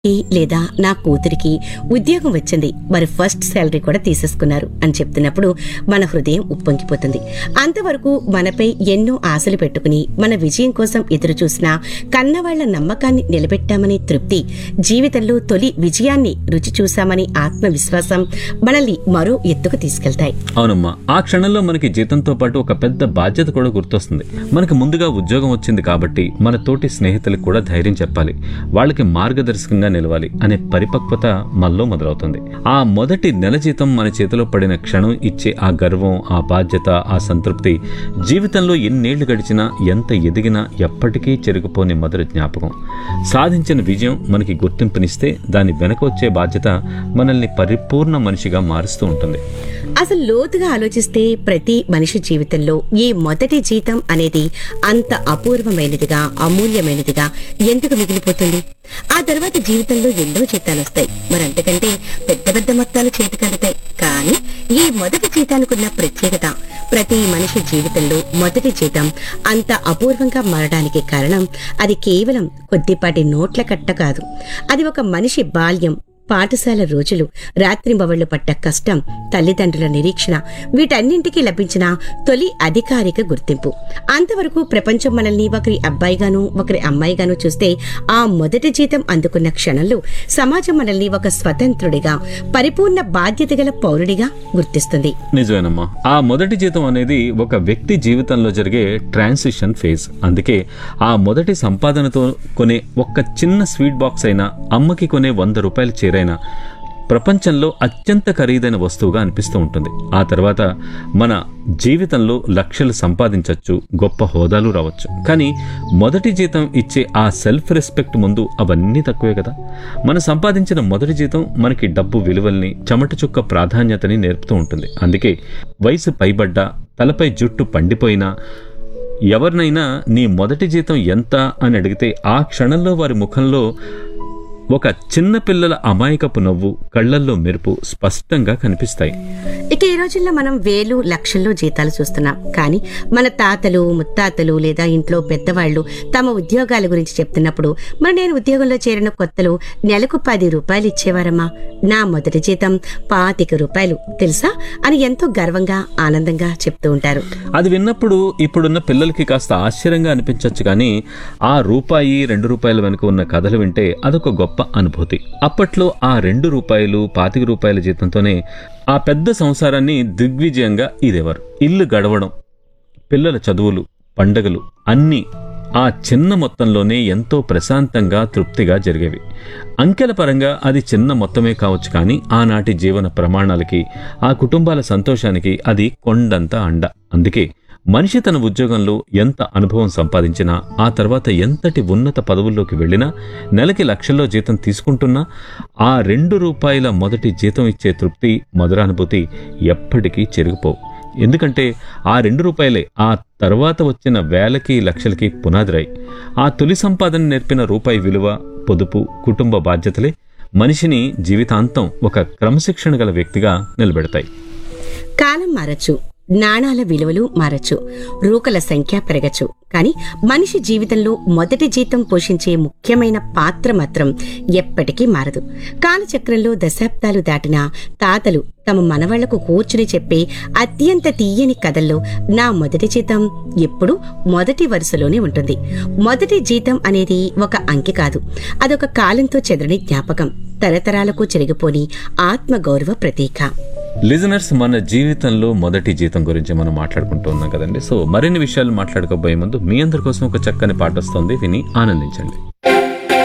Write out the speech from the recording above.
లేదా నా కూతురికి ఉద్యోగం వచ్చింది, మరి ఫస్ట్ శాలరీ కూడా తీసేసుకున్నారు అని చెప్తున్నప్పుడు మన హృదయం ఉప్పొంగిపోతుంది. అంతవరకు మనపై ఎన్నో ఆశలు పెట్టుకుని మన విజయం కోసం ఎదురు చూసినా కన్నవాళ్ల నమ్మకాన్ని నిలబెట్టామనే తృప్తి, జీవితంలో తొలి విజయాన్ని రుచి చూశామని ఆత్మవిశ్వాసం మనల్ని మరో ఎత్తుకు తీసుకెళ్తాయి. అవునమ్మా, ఆ క్షణంలో మనకి జీతంతో పాటు ఒక పెద్ద బాధ్యత కూడా గుర్తొస్తుంది. మనకి ముందుగా ఉద్యోగం వచ్చింది కాబట్టి మన తోటి స్నేహితులకు కూడా ధైర్యం చెప్పాలి, వాళ్ళకి మార్గదర్శకంగా నిలవాలి అనే పరిపక్వత మనలో మొదలవుతుంది. ఆ మొదటి నెల జీతం మన చేతిలో పడిన క్షణం ఇచ్చే ఆ గర్వం, ఆ బాధ్యత, ఆ సంతృప్తి జీవితంలో ఎన్నేళ్లు గడిచినా, ఎంత ఎదిగినా ఎప్పటికీ చెరిగిపోని మధుర జ్ఞాపకం. సాధించిన విజయం మనకి గుర్తింపునిస్తే దాని వెనక వచ్చే బాధ్యత మనల్ని పరిపూర్ణ మనిషిగా మారుస్తూ ఉంటుంది. అసలు లోతుగా ఆలోచిస్తే ప్రతి మనిషి జీవితంలో ఈ మొదటి జీతం అనేది అంత అపూర్వమైనదిగా, అమూల్యమైనదిగా ఎందుకు మిగిలిపోతుంది? ఆ తర్వాత జీవితంలో ఎన్నో జీతాలు వస్తాయి, మరంతకంటే పెద్ద పెద్ద మొత్తాలు చేతికందుతాయి. కానీ ఈ మొదటి జీతానికున్న ప్రత్యేకత, ప్రతి మనిషి జీవితంలో మొదటి జీతం అంత అపూర్వంగా మారడానికి కారణం అది కేవలం కొద్దిపాటి నోట్ల కట్ట కాదు. అది ఒక మనిషి బాల్యం, పాఠశాల రోజులు, రాత్రింబవళ్లు పట్ట కష్టం, తల్లిదండ్రుల నిరీక్షణ, వీటన్నింటికీ లభించిన తొలి అధికారిక గుర్తింపు. అంతవరకు ప్రపంచం మనల్ని ఒకరి అబ్బాయిగానూ ఒకరి అమ్మాయిగానూ చూస్తే, ఆ మొదటి జీతం అందుకున్న క్షణంలో సమాజం మనల్ని ఒక స్వతంత్రుడిగా, పరిపూర్ణ బాధ్యత గల పౌరుడిగా గుర్తిస్తుంది. నిజమేనమ్మా, ఆ మొదటి జీతం అనేది ఒక వ్యక్తి జీవితంలో జరిగే ట్రాన్సిషన్ ఫేజ్. అందుకే ఆ మొదటి సంపాదనతో కొనే ఒక్క చిన్న స్వీట్ బాక్స్ అయినా, అమ్మకి కొనే 100 రూపాయల చీరైనా ప్రపంచంలో అత్యంత ఖరీదైన వస్తువుగా అనిపిస్తూ ఉంటుంది. ఆ తర్వాత మన జీవితంలో లక్షలు సంపాదించవచ్చు, గొప్ప హోదాలు రావచ్చు. కానీ మొదటి జీతం ఇచ్చే ఆ సెల్ఫ్ రెస్పెక్ట్ ముందు అవన్నీ తక్కువే కదా. మనం సంపాదించిన మొదటి జీతం మనకి డబ్బు విలువల్ని, చెమట చుక్క ప్రాధాన్యతని నేర్పుతూ ఉంటుంది. అందుకే వయసు పైబడ్డా, తలపై జుట్టు పండిపోయినా, ఎవరినైనా నీ మొదటి జీతం ఎంత అని అడిగితే ఆ క్షణంలో వారి ముఖంలో ఒక చిన్న పిల్లల అమాయకపు నవ్వు, కళ్లల్లో మెరుపు స్పష్టంగా కనిపిస్తాయి. ఇక ఈ రోజుల్లో మనం వేలు, లక్షల్లో జీతాలు చూస్తున్నాం. కానీ మన తాతలు, ముత్తాతలు లేదా ఇంట్లో పెద్దవాళ్లు తమ ఉద్యోగాల గురించి చెప్తున్నప్పుడు, నేను ఉద్యోగంలో చేరిన కొత్తలో నెలకు 10 రూపాయలు ఇచ్చేవారమ్మా, నా మొదటి జీతం 25 రూపాయలు తెలుసా అని ఎంతో గర్వంగా, ఆనందంగా చెప్తూ ఉంటారు. అది విన్నప్పుడు ఇప్పుడున్న పిల్లలకి కాస్త ఆశ్చర్యంగా అనిపించవచ్చు. కానీ ఆ రూపాయి, 2 రూపాయల వెనుక ఉన్న కథలు వింటే అదొక గొప్ప అనుభూతి. అప్పట్లో ఆ 2 రూపాయలు, 25 రూపాయల జీతంతోనే ఆ పెద్ద సంసారాన్ని దిగ్విజయంగా ఇదేవారు. ఇల్లు గడవడం, పిల్లల చదువులు, పండగలు అన్నీ ఆ చిన్న మొత్తంలోనే ఎంతో ప్రశాంతంగా, తృప్తిగా జరిగేవి. అంకెల పరంగా అది చిన్న మొత్తమే కావచ్చు, కానీ ఆనాటి జీవన ప్రమాణాలకి, ఆ కుటుంబాల సంతోషానికి అది కొండంత అండ. అందుకే మనిషి తన ఉద్యోగంలో ఎంత అనుభవం సంపాదించినా, ఆ తర్వాత ఎంతటి ఉన్నత పదవుల్లోకి వెళ్ళినా, నెలకి లక్షల్లో జీతం తీసుకుంటున్నా, ఆ 2 రూపాయల మొదటి జీతం ఇచ్చే తృప్తి, మధురానుభూతి ఎప్పటికీ చెరిగిపోవు. ఎందుకంటే ఆ 2 రూపాయలే ఆ తర్వాత వచ్చిన వేలకి, లక్షలకి పునాదిరాయి. ఆ తొలి సంపాదన నేర్పిన రూపాయి విలువ, పొదుపు, కుటుంబ బాధ్యతలే మనిషిని జీవితాంతం ఒక క్రమశిక్షణ గల వ్యక్తిగా నిలబెడతాయి. కాలం మారచ్చు, నాణాల విలువలు మారచ్చు, రూకల సంఖ్య పెరగచ్చు, కానీ మనిషి జీవితంలో మొదటి జీతం పోషించే ముఖ్యమైన పాత్ర మాత్రం ఎప్పటికీ మారదు. కాలచక్రంలో దశాబ్దాలు దాటిన తాతలు తమ మనవాళ్లకు కూర్చుని చెప్పే అత్యంత తీయని కథల్లో నా మొదటి జీతం ఎప్పుడూ మొదటి వరుసలోనే ఉంటుంది. మొదటి జీతం అనేది ఒక అంకె కాదు, అదొక కాలంతో చెదరని జ్ఞాపకం, తరతరాలకు చెరిగిపోని ఆత్మగౌరవ ప్రతీక. లిజనర్స్, మన జీవితంలో మొదటి జీతం గురించి మనం మాట్లాడుకుంటూ ఉన్నాం కదండి. సో మరిన్ని విషయాలు మాట్లాడుకోబోయే ముందు మీ అందరి కోసం ఒక చక్కని పాట వస్తుంది, విని ఆనందించండి.